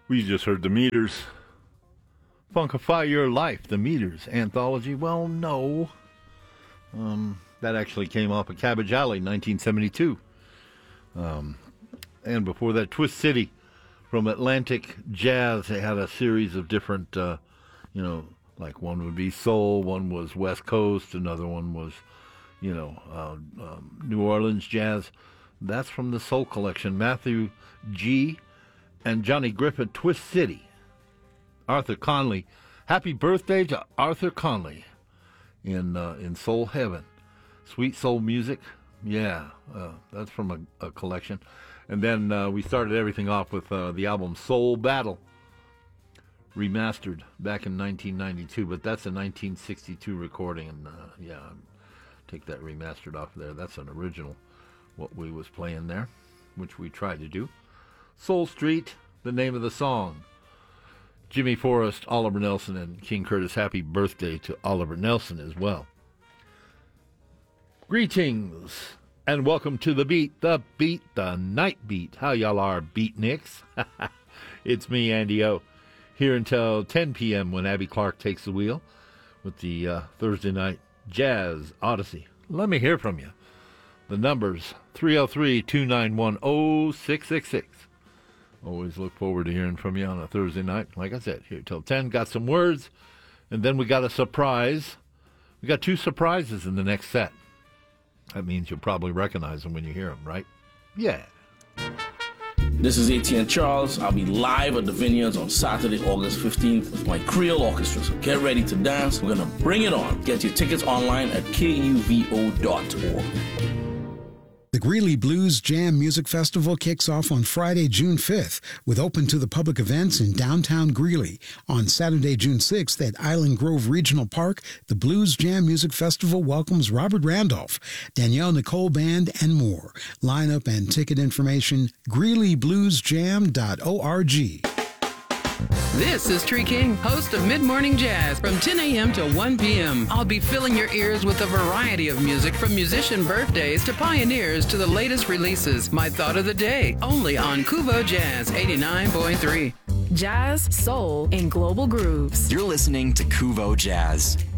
We just heard The Meters. Funkify Your Life, The Meters anthology. Well, no. That actually came off of Cabbage Alley, 1972. And before that, Twist City from Atlantic Jazz. They had a series of different, like one would be soul, one was West Coast, another one was, New Orleans jazz. That's from the Soul Collection. Matthew G. and Johnny Griffith, Twist City. Arthur Conley. Happy birthday to Arthur Conley in Soul Heaven. Sweet Soul Music. Yeah, that's from a collection. And then we started everything off with the album Soul Battle, remastered back in 1992. But that's a 1962 recording. And take that remastered off there. That's an original, what we was playing there, which we tried to do. Soul Street, the name of the song. Jimmy Forrest, Oliver Nelson, and King Curtis. Happy birthday to Oliver Nelson as well. Greetings, and welcome to the beat, the night beat. How y'all are, beatniks? It's me, Andy O, here until 10 p.m. when Abby Clark takes the wheel with the Thursday Night Jazz Odyssey. Let me hear from you. The number's 303-291-0666. Always look forward to hearing from you on a Thursday night. Like I said, here till 10. Got some words, and then we got a surprise. We got two surprises in the next set. That means you'll probably recognize them when you hear them, right? Yeah. This is ATN Charles. I'll be live at the Vineyards on Saturday, August 15th with my Creole Orchestra. So get ready to dance. We're going to bring it on. Get your tickets online at kuvo.org. The Greeley Blues Jam Music Festival kicks off on Friday, June 5th, with open to the public events in downtown Greeley. On Saturday, June 6th, at Island Grove Regional Park, the Blues Jam Music Festival welcomes Robert Randolph, Danielle Nicole Band, and more. Lineup and ticket information, greeleybluesjam.org. This is Tree King, host of Mid-Morning Jazz from 10 a.m. to 1 p.m. I'll be filling your ears with a variety of music from musician birthdays to pioneers to the latest releases. My thought of the day, only on Kuvo Jazz 89.3. Jazz, soul, and global grooves. You're listening to Kuvo Jazz.